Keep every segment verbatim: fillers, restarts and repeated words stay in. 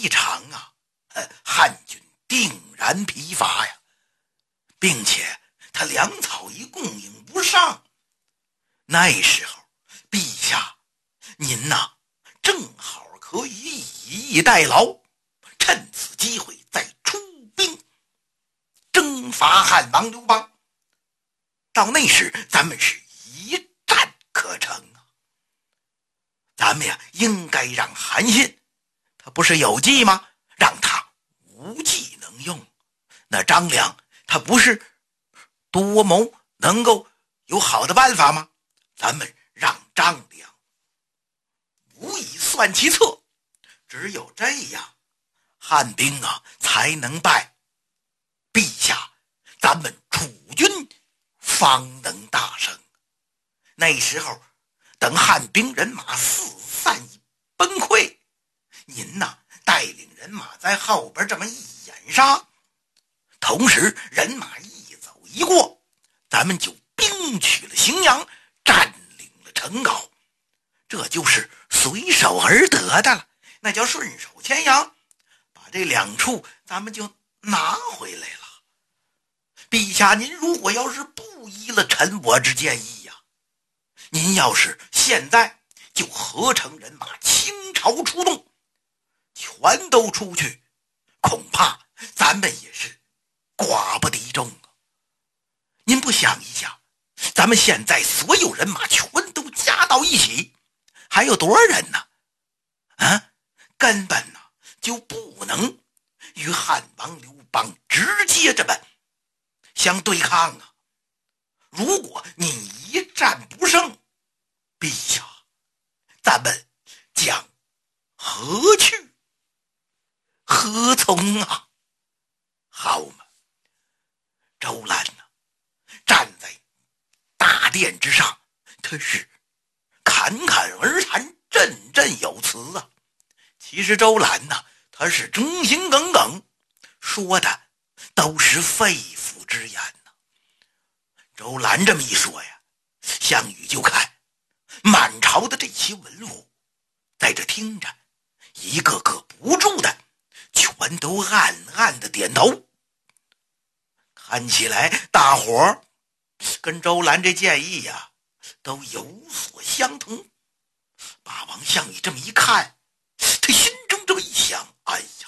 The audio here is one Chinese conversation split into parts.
一场啊，呃，汉军定然疲乏呀，并且他粮草已供应不上。那时候，陛下，您呐、啊，正好可以以逸待劳，趁此机会再出兵征伐汉王刘邦。到那时，咱们是一战可成啊！咱们呀，应该让韩信，他不是有计吗？让他无计能用。那张良，他不是多谋，能够有好的办法吗？咱们让张良无以算其策，只有这样，汉兵啊才能败。陛下，咱们楚军方能大胜。那时候，等汉兵人马四散已崩溃，您呐、啊、带领人马在后边这么一掩杀，同时人马一走一过，咱们就兵取了荥阳，占领了成皋，这就是随手而得的了，那叫顺手牵羊，把这两处咱们就拿回来了。陛下，您如果要是不依了臣我之建议呀、啊，您要是现在就合成人马倾巢出动，全都出去，恐怕咱们也是寡不敌众啊。您不想一下，咱们现在所有人马全都加到一起，还有多少人呢？啊，根本呢就不能与汉王刘邦直接这么相对抗啊！如果你一战不胜，陛下，咱们将何去何从啊？好嘛，周兰呢、啊，站在大殿之上，他是侃侃而谈，振振有词啊。其实周兰呢、啊，他是忠心耿耿，说的都是肺腑之言呢、啊。周兰这么一说呀，项羽就看满朝的这些文武在这听着，一个个不住的全都暗暗的点头。看起来大伙儿跟周兰这建议呀、啊、都有所相同。霸王项羽这么一看，他心中这么一想，哎呀，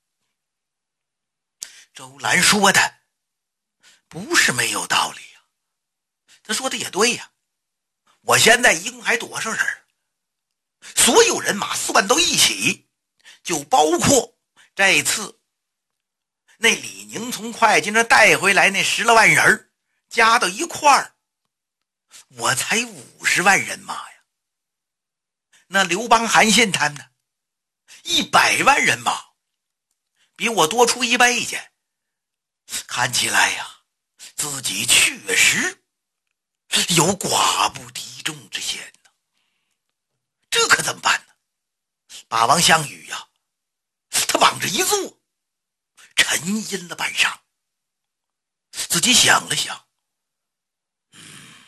周兰说的不是没有道理呀、啊，他说的也对呀、啊。我现在一共还多少人？所有人马算到一起，就包括这次那李宁从会稽那带回来那十来万人，加到一块儿，我才五十万人马呀。那刘邦、韩信他们呢，一百万人马，比我多出一倍去。看起来呀，自己确实有寡不敌众之嫌呢。这可怎么办呢？霸王项羽呀、啊，他往这一坐，沉吟了半晌，自己想了想，嗯，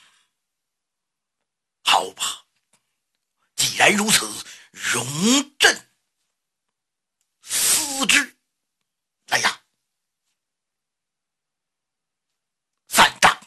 好吧，既然如此，容朕思之。来呀，散帐！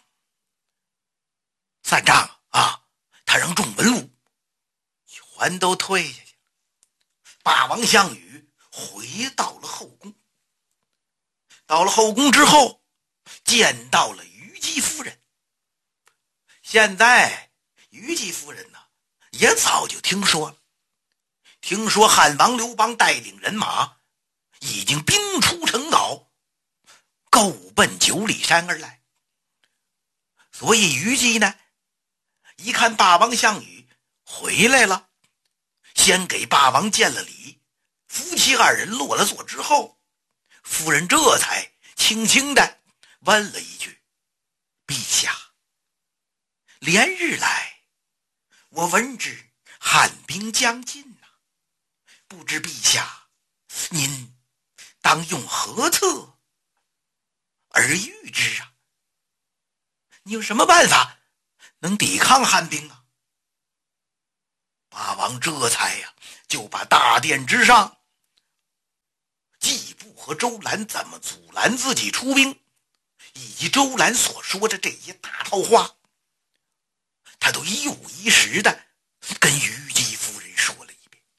散帐啊！他让众文武全都退下去。霸王项羽回到了后宫，到了后宫之后，见到了虞姬夫人。现在虞姬夫人呢，也早就听说了，听说汉王刘邦带领人马已经兵出城皋，够奔九里山而来。所以虞姬呢，一看霸王项羽回来了，先给霸王见了礼，夫妻二人落了座之后，夫人这才轻轻地问了一句：陛下，连日来我闻知汉兵将近呐、啊，不知陛下您当用何策而御之啊？你有什么办法能抵抗汉兵啊？霸王这才呀、啊、就把大殿之上附和周兰怎么阻拦自己出兵，以及周兰所说的这些大套话，他都一五一十的跟虞姬夫人说了一遍。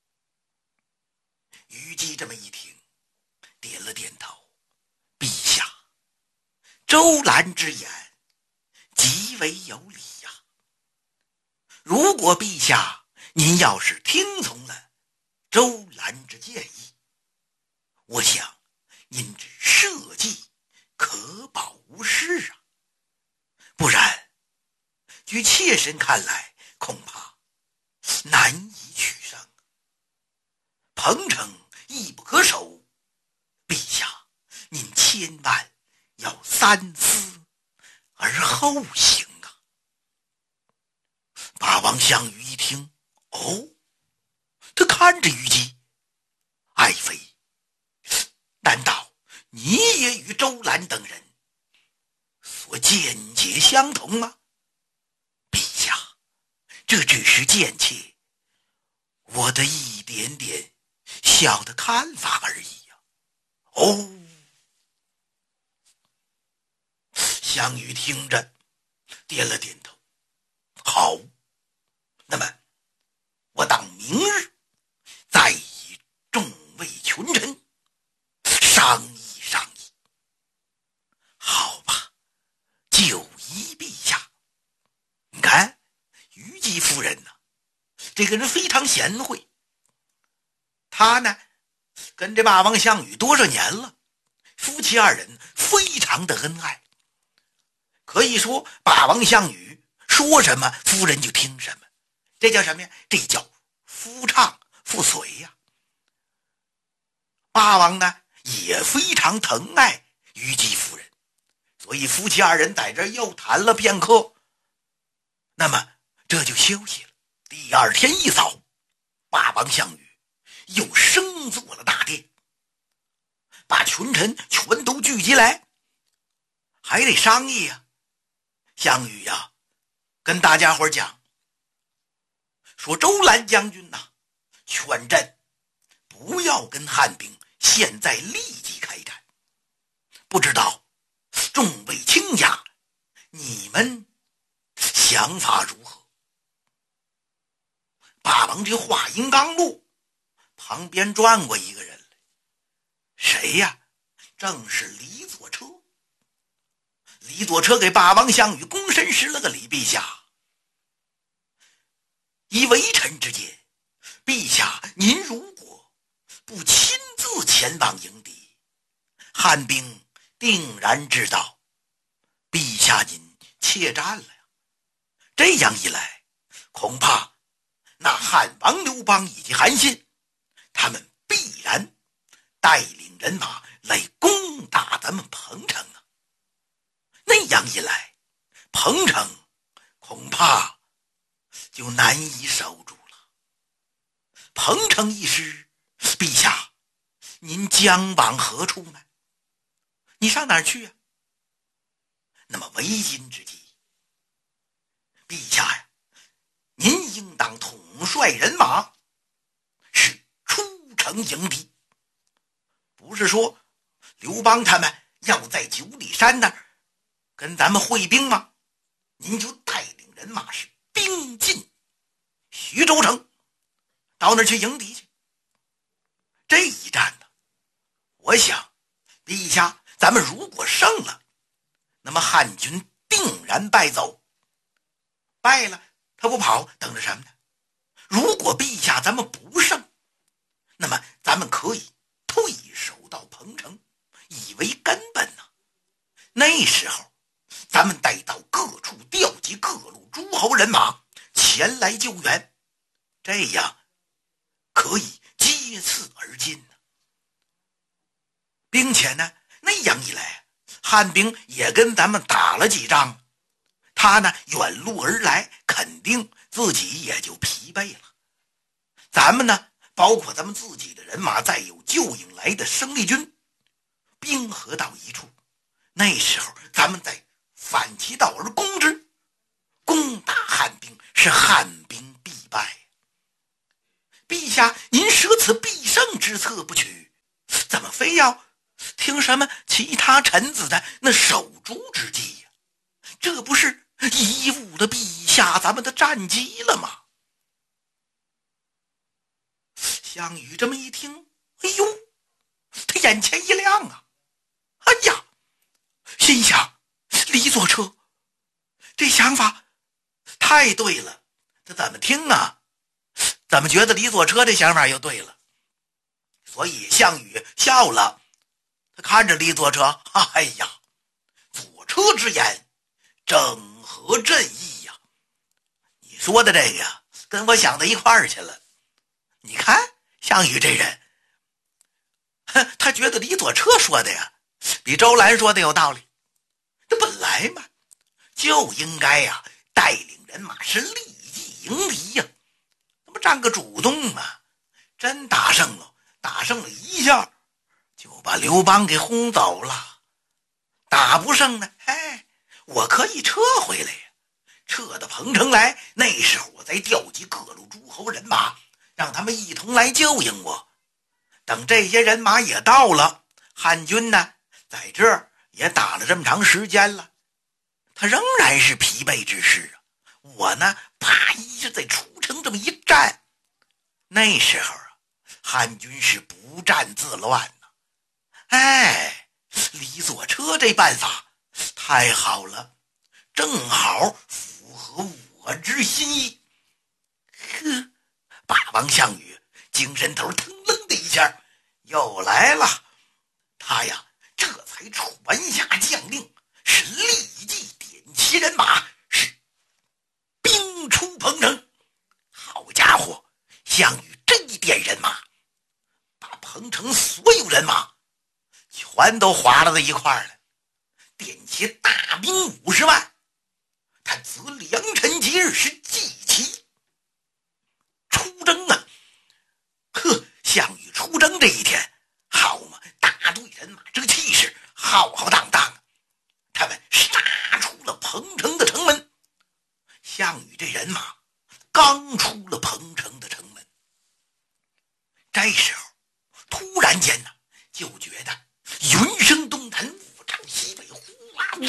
虞姬这么一听，点了点头：“陛下，周兰之言极为有理呀。如果陛下您要是听从了周兰之建议，我想您之社稷可保无事啊。不然据妾身看来，恐怕难以取胜，彭城易不可守。陛下您千万要三思而后行啊。”霸王项羽一听，哦，他看着虞姬：“爱妃，难道你也与周兰等人所见解相同吗？”“陛下，这只是贱妾我的一点点小的看法而已呀。”“哦。”项羽听着点了点头：“好，那么我当明日再与众位群臣商议商议。”“好吧，就依陛下。”你看虞姬夫人呢、啊，这个人非常贤惠。他呢跟这霸王项羽多少年了，夫妻二人非常的恩爱。可以说霸王项羽说什么夫人就听什么，这叫什么呀？这叫夫唱妇随呀。霸王呢也非常疼爱虞姬夫人，所以夫妻二人在这又谈了片刻，那么这就休息了。第二天一早，霸王项羽又升坐了大殿，把群臣全都聚集来，还得商议呀、啊。项羽呀、啊，跟大家伙讲说：“周兰将军呐、啊，劝朕不要跟汉兵现在立即开战。不知道众位卿家，你们想法如何？”霸王这话音刚落，旁边转过一个人来，谁呀？正是李左车。李左车给霸王项羽躬身施了个礼：“陛下，以微臣之见，陛下您如果不亲自前往迎敌，汉兵定然知道陛下您怯战了呀。这样一来，恐怕那汉王刘邦以及韩信，他们必然带领人马来攻打咱们彭城啊。那样一来，彭城恐怕就难以守住了。彭城一失，陛下您将往何处呢？你上哪儿去啊？那么为今之计，陛下呀，您应当统帅人马，是出城迎敌。不是说刘邦他们要在九里山那儿跟咱们会兵吗？您就带领人马是兵进徐州城，到那儿去迎敌去。这一战呢，我想陛下咱们如果胜了，那么汉军定然败走。败了他不跑，等着什么呢？如果陛下咱们不胜，那么咱们可以退守到彭城，以为根本呢、啊。那时候咱们带到各处调集各路诸侯人马前来救援，这样可以接次而进呢。并且呢，那样一来，汉兵也跟咱们打了几仗，他呢远路而来，肯定自己也就疲惫了。咱们呢，包括咱们自己的人马，再有救应来的生力军，兵合到一处，那时候咱们再反其道而攻之，攻打汉兵，是汉兵必败。陛下您舍此必胜之策不取， 怎么非要听什么其他臣子的那守株之计呀？这不是贻误了陛下咱们的战机了吗？项羽这么一听，哎呦，他眼前一亮啊！哎呀，心想李左车这想法太对了，这怎么听啊？怎么觉得李左车这想法又对了？所以项羽笑了，他看着李左车，哎呀，左车之言正合朕意呀！你说的这个呀，跟我想到一块儿去了。你看项羽这人，他觉得李左车说的呀，比周兰说的有道理。这本来嘛，就应该呀，带领人马是立即迎敌呀，那么占个主动嘛。真打胜了，打胜了一下，就把刘邦给轰走了。打不胜呢，哎，我可以撤回来呀，撤到彭城来。那时候我再调集各路诸侯人马，让他们一同来救应我。等这些人马也到了，汉军呢，在这儿也打了这么长时间了，他仍然是疲惫之势啊。我呢，啪一下在出城这么一站，那时候啊，汉军是不战自乱呢。哎，李左车这办法太好了，正好符合我之心意。呵，霸王项羽精神头腾楞的一下又来了，他呀这才传下将令，是立即点齐人马，是兵出彭城。好家伙，项羽这一点人马，把彭城所有人马全都划拉在一块儿了，点齐大兵五十万，他择良辰吉日是祭旗出征啊！呵，项羽出征这一天，好嘛，大队人马这个气势浩浩荡荡，他们杀出了彭城的城门。项羽这人马刚出了彭城的城门，这时候突然间呢，就觉得云声东南，雾罩西北，呼啊呼！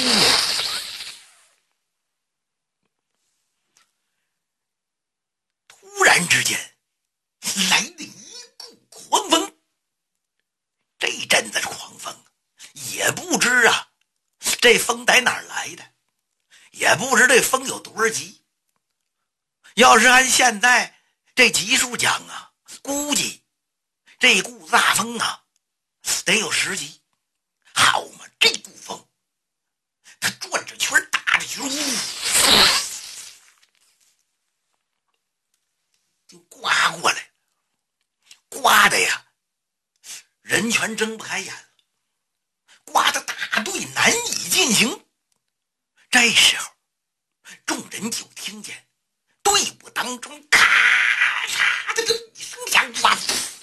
突然之间来了一股狂风。这阵子是狂风，也不知啊这风在哪儿来的，也不知这风有多少级。要是按现在这级数讲啊，估计这股大风啊得有十级。好嘛，这股风它转着圈打着圈，就刮过来，刮的呀人全睁不开眼了，刮的大队难以进行。这时候众人就听见队伍当中咔嚓的这一声响，哇，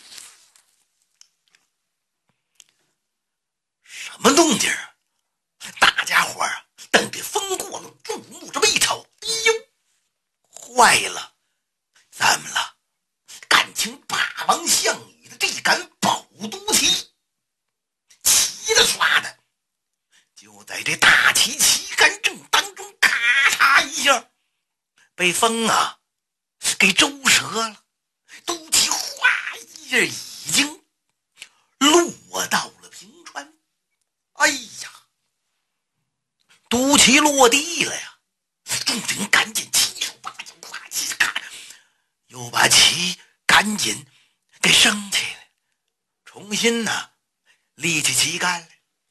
什么动静啊？大家伙啊等这风过了，注目这么一瞅，哎呦，坏了，怎么了？感情霸王项羽的这杆宝都旗，旗的刷的就在这大旗旗杆正当中，咔嚓一下被风啊给周折了，都旗哗一下已经落到了平川。哎呀，都旗落地了呀！众人赶紧七手八脚，夸起咔，又把旗赶紧给升起来，重新呢、啊、立起旗杆来。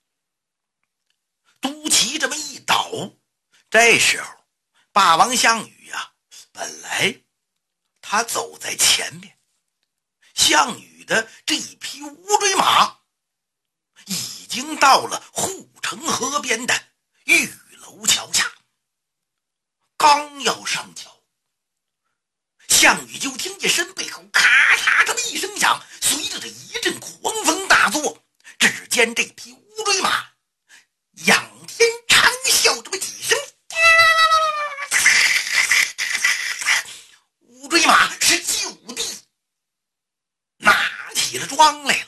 都旗这么一倒，这时候霸王项羽啊，本来他走在前面，项羽的这一匹乌骓马已经到了护城河边的玉楼桥下，刚要上桥，项羽就听见身背后咔嚓这么一声响，随着这一阵狂风大作，只见这匹乌骓马仰天长啸这么几声，乌骓马是就地拿起了桩来，